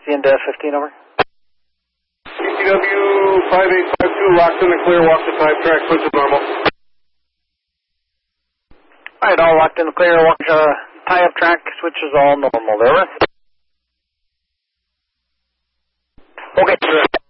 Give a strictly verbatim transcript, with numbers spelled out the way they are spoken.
C N D fifteen, over. C T W five eight five two, locked in the clear, walk the type track, switch to normal. Alright, all locked in the clear, walk uh, tie-up track, switches all normal, there. Okay.